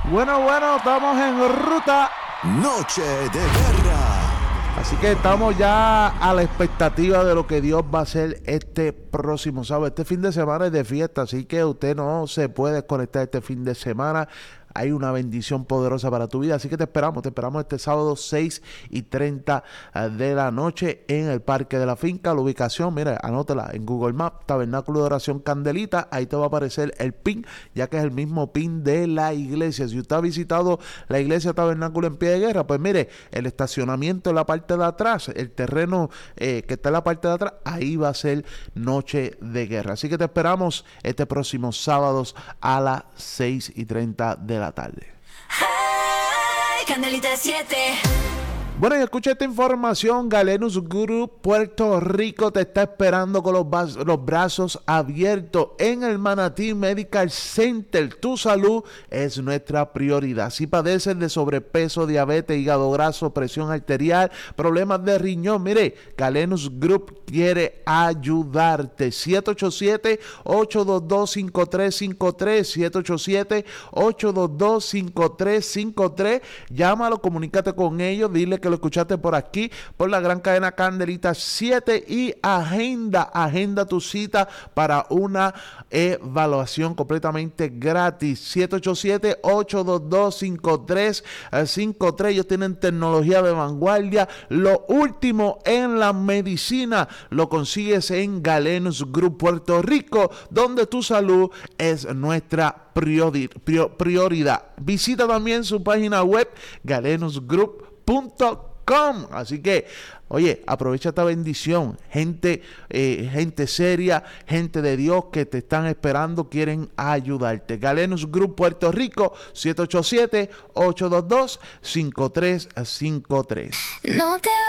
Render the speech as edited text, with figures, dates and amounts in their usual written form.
Bueno, estamos en ruta. Noche de Guerra. Así que estamos ya a la expectativa de lo que Dios va a hacer este próximo sábado. Este fin de semana es de fiesta, así que usted no se puede desconectar este fin de semana. Hay una bendición poderosa para tu vida, así que te esperamos este sábado 6:30 de la noche en el Parque de la Finca. La ubicación, mira, anótela en Google Maps, Tabernáculo de Oración Candelita, ahí te va a aparecer el pin, ya que es el mismo pin de la iglesia. Si usted ha visitado la iglesia Tabernáculo en Pie de Guerra, pues mire, el estacionamiento en la parte de atrás, el terreno que está en la parte de atrás, ahí va a ser Noche de Guerra. Así que te esperamos este próximo sábado a las 6:30 de la tarde. Hey, Candelita 7. Bueno, y escucha esta información. Galenus Group Puerto Rico te está esperando con los brazos abiertos en el Manatí Medical Center. Tu salud es nuestra prioridad. Si padeces de sobrepeso, diabetes, hígado graso, presión arterial, problemas de riñón, mire, Galenus Group quiere ayudarte. 787-822-5353, 787-822-5353. Llámalo, comunícate con ellos, dile que lo escuchaste por aquí, por la gran cadena Candelita 7 y agenda tu cita para una evaluación completamente gratis. 787-822-5353. Ellos tienen tecnología de vanguardia, lo último en la medicina lo consigues en Galenus Group Puerto Rico, donde tu salud es nuestra prioridad. Visita también su página web galenusgroup.com. Así que, oye, aprovecha esta bendición. Gente seria, gente de Dios que te están esperando, quieren ayudarte. Galenus Group Puerto Rico, 787-822-5353. No te